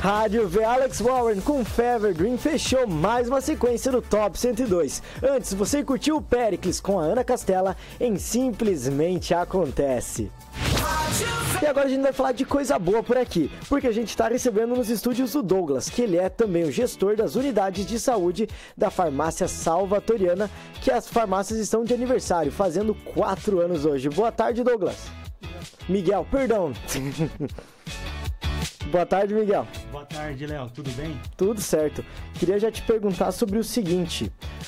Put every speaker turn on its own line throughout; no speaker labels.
Rádio V. Alex Warren com Fevergreen fechou mais uma sequência do Top 102. Antes, você curtiu o Péricles com a Ana Castela em Simplesmente Acontece. E agora a gente vai falar de coisa boa por aqui, porque a gente está recebendo nos estúdios o Douglas, que ele é também o gestor das unidades de saúde da farmácia Salvatoriana, que as farmácias estão de aniversário, fazendo 4 anos hoje. Boa tarde, Douglas. Miguel, perdão. Boa tarde, Miguel.
Boa tarde, Léo. Tudo bem?
Tudo certo. Queria já te perguntar sobre o seguinte.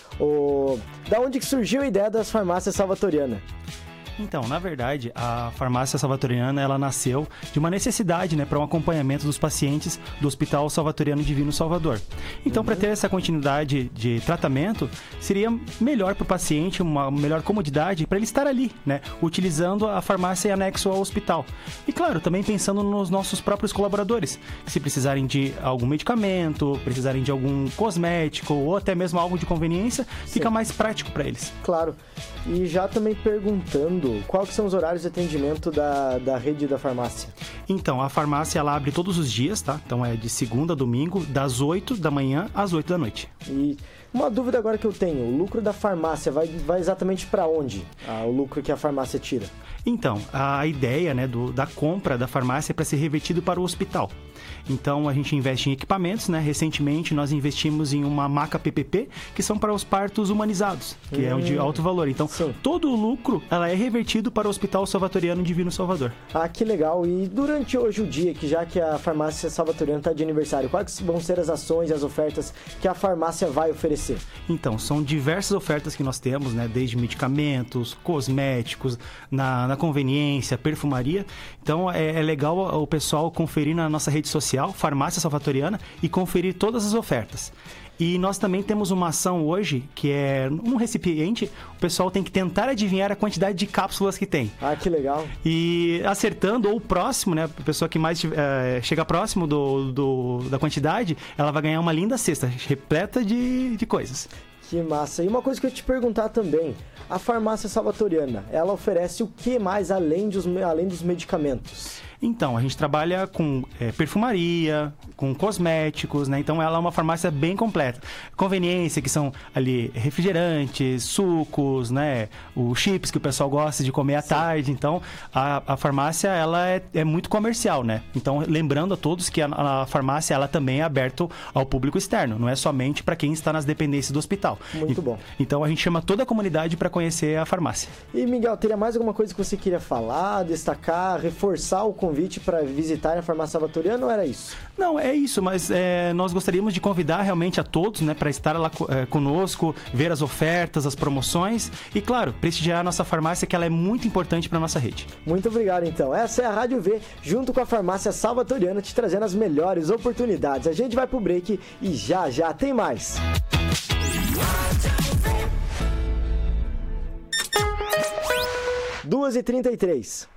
Da onde que surgiu a ideia das farmácias Salvatoriana?
Então, na verdade, a farmácia Salvatoriana, ela nasceu de uma necessidade, né, para um acompanhamento dos pacientes do Hospital Salvatoriano Divino Salvador. Então, para ter essa continuidade de tratamento, seria melhor para o paciente, uma melhor comodidade para ele estar ali, né, utilizando a farmácia em anexo ao hospital. E, claro, também pensando nos nossos próprios colaboradores, que se precisarem de algum medicamento, precisarem de algum cosmético ou até mesmo algo de conveniência, fica mais prático para eles.
Claro. E já também perguntando, quais são os horários de atendimento da rede da farmácia?
Então, a farmácia ela abre todos os dias, tá? Então é de segunda a domingo, das 8 da manhã às 8 da noite.
E uma dúvida agora que eu tenho, o lucro da farmácia vai exatamente para onde? O lucro que a farmácia tira?
Então, a ideia, né, da compra da farmácia é para ser revertido para o hospital. Então, a gente investe em equipamentos, né? Recentemente, nós investimos em uma maca PPP, que são para os partos humanizados, que é de alto valor. Então, todo o lucro, ela é revertido para o Hospital Salvatoriano Divino Salvador. Ah,
que legal. E durante hoje o dia, que já que a farmácia Salvatoriana está de aniversário, quais vão ser as ações e as ofertas que a farmácia vai oferecer?
Então, são diversas ofertas que nós temos, né? Desde medicamentos, cosméticos, na conveniência, perfumaria. Então, é legal o pessoal conferir na nossa rede social, Farmácia Salvatoriana, e conferir todas as ofertas. E nós também temos uma ação hoje, que é um recipiente, o pessoal tem que tentar adivinhar a quantidade de cápsulas que tem.
Ah, que legal.
E acertando, ou próximo, né, a pessoa que mais chega próximo da quantidade, ela vai ganhar uma linda cesta, repleta de coisas.
Que massa. E uma coisa que eu ia te perguntar também, a farmácia Salvatoriana, ela oferece o que mais além dos medicamentos?
Então, a gente trabalha com perfumaria, com cosméticos, né? Então, ela é uma farmácia bem completa. Conveniência, que são ali refrigerantes, sucos, né? Os chips que o pessoal gosta de comer à tarde. Então, a farmácia, ela é muito comercial, né? Então, lembrando a todos que a farmácia, ela também é aberta ao público externo. Não é somente para quem está nas dependências do hospital.
Muito bom.
Então, a gente chama toda a comunidade para conhecer a farmácia.
E, Miguel, teria mais alguma coisa que você queria falar, destacar, reforçar o convite para visitar a farmácia Salvatoriana, ou era isso?
Não, é isso, mas nós gostaríamos de convidar realmente a todos, né, para estar lá conosco, ver as ofertas, as promoções e, claro, prestigiar a nossa farmácia, que ela é muito importante para a nossa rede.
Muito obrigado, então. Essa é a Rádio V, junto com a farmácia Salvatoriana, te trazendo as melhores oportunidades. A gente vai pro break e já tem mais. 2h33.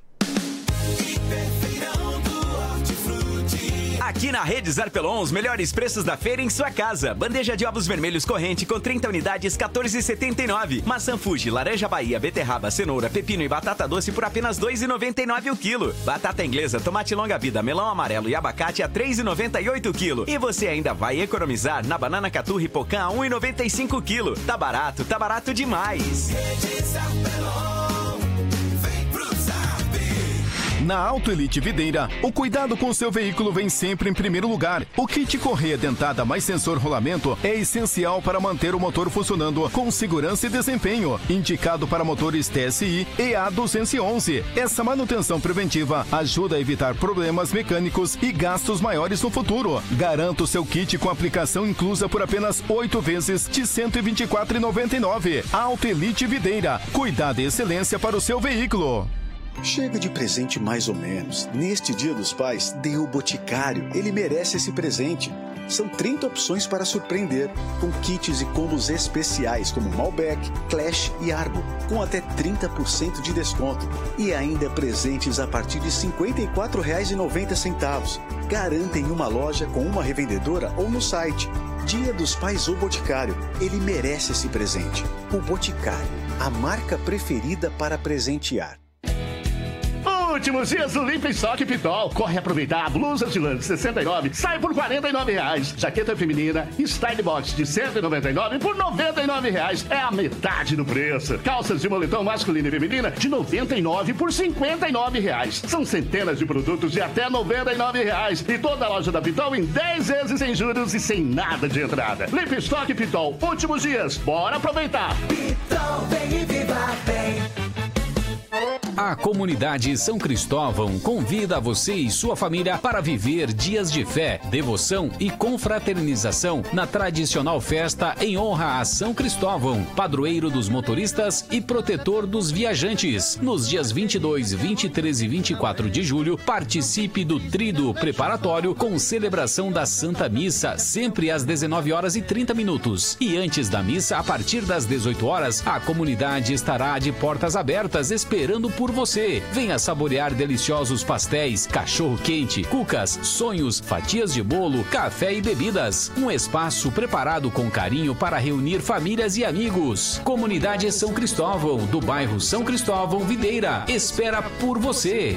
Aqui na Rede Zarpelon, os melhores preços da feira em sua casa. Bandeja de ovos vermelhos corrente com 30 unidades, R$14,79. Maçã Fuji, laranja Bahia, beterraba, cenoura, pepino e batata doce por apenas R$2,99 o quilo. Batata inglesa, tomate longa-vida, melão amarelo e abacate a R$3,98 o quilo. E você ainda vai economizar na banana catu ripocã a R$1,95 o quilo. Tá barato demais. Rede Zarpelon, vem pro Zarp.
Na Auto Elite Videira, o cuidado com o seu veículo vem sempre em primeiro lugar. O kit correia dentada mais sensor rolamento é essencial para manter o motor funcionando com segurança e desempenho. Indicado para motores TSI EA211. Essa manutenção preventiva ajuda a evitar problemas mecânicos e gastos maiores no futuro. Garanta o seu kit com aplicação inclusa por apenas 8 vezes de R$ 124,99. Auto Elite Videira. Cuidado e excelência para o seu veículo.
Chega de presente mais ou menos. Neste Dia dos Pais, dê o Boticário. Ele merece esse presente. São 30 opções para surpreender, com kits e combos especiais como Malbec, Clash e Argo, com até 30% de desconto. E ainda presentes a partir de R$ 54,90. Garanta em uma loja com uma revendedora ou no site. Dia dos Pais O Boticário. Ele merece esse presente. O Boticário, a marca preferida para presentear.
O Últimos dias do Limpa Estoque Pitol. Corre aproveitar a blusa de lã de 69, sai por R$49. Jaqueta feminina, Style Box de 199 por R$99. É a metade do preço. Calças de moletom masculina e feminina de 99 por R$59. São centenas de produtos de até R$99. E toda a loja da Pitol em 10 vezes sem juros e sem nada de entrada. Limpa Estoque Pitol. Últimos dias. Bora aproveitar.
Pitol, vem e viva bem.
A comunidade São Cristóvão convida você e sua família para viver dias de fé, devoção e confraternização na tradicional festa em honra a São Cristóvão, padroeiro dos motoristas e protetor dos viajantes. Nos dias 22, 23 e 24 de julho, participe do tríduo preparatório com celebração da Santa Missa, sempre às 19h30. E antes da missa, a partir das 18 horas, a comunidade estará de portas abertas esperando por você. Venha saborear deliciosos pastéis, cachorro-quente, cucas, sonhos, fatias de bolo, café e bebidas. Um espaço preparado com carinho para reunir famílias e amigos. Comunidade São Cristóvão, do bairro São Cristóvão, Videira, espera por você.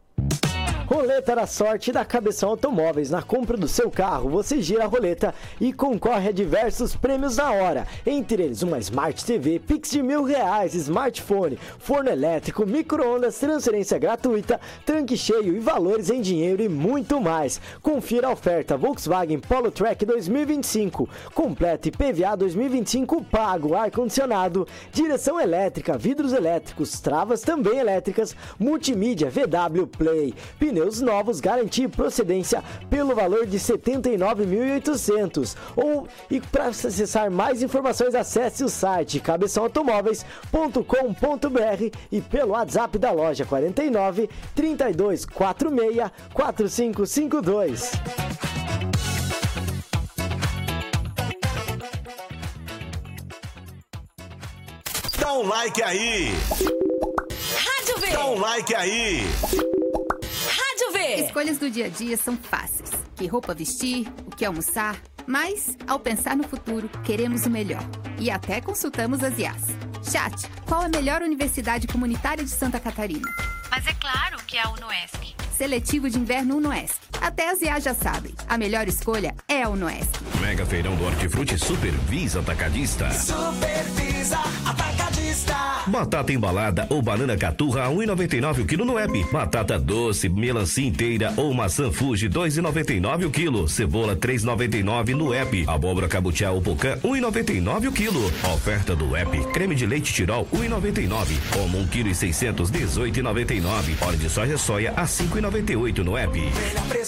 Roleta da sorte da Cabeção Automóveis. Na compra do seu carro, você gira a roleta e concorre a diversos prêmios na hora. Entre eles, uma Smart TV, Pix de R$1.000, smartphone, forno elétrico, micro-ondas, transferência gratuita, tanque cheio e valores em dinheiro e muito mais. Confira a oferta Volkswagen Polo Track 2025. Completo IPVA 2025 pago, ar-condicionado, direção elétrica, vidros elétricos, travas também elétricas, multimídia, VW Play, pneus novos, garantia e procedência pelo valor de R$ 79.800. E para acessar mais informações, acesse o site cabeçãoautomóveis.com.br e pelo WhatsApp da loja 49 32 46 4552.
Dá um like aí!
Rádio V!
Dá um like aí!
Rádio V!
Escolhas do dia a dia são fáceis. Que roupa vestir, o que almoçar. Mas, ao pensar no futuro, queremos o melhor. E até consultamos as IAs. Chat, qual a melhor universidade comunitária de Santa Catarina?
Mas é claro que é a UnoESC.
Seletivo de inverno UnoESC. Até as IAs já sabem. A melhor escolha é a UnoESC.
Mega Feirão do Hortifruti Supervisa Atacadista.
Supervisa Atacadista.
Batata embalada ou banana caturra a R$1,99 o quilo no app. Batata doce, melancia inteira ou maçã Fuji R$2,99 o quilo. Cebola R$3,99 no app. Abóbora cabotiá ou pocã R$1,99 o quilo. Oferta do app. Creme de leite Tirol R$1,99. Como 1,6 kg R$18,99. Óleo de soja a R$5,98 no app.